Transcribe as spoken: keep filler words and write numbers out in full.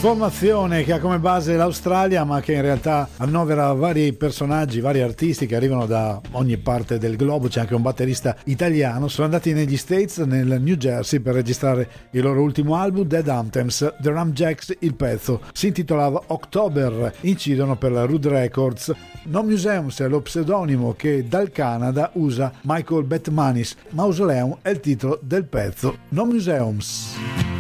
Formazione che ha come base l'Australia, ma che in realtà annovera vari personaggi, vari artisti che arrivano da ogni parte del globo. C'è anche un batterista italiano. Sono andati negli States, nel New Jersey, per registrare il loro ultimo album, Dead Anthems. The Ramjacks, il pezzo si intitolava October, incidono per la Rude Records. No Museums è lo pseudonimo che dal Canada usa Michael Batmanis. Mausoleum è il titolo del pezzo. No Museums.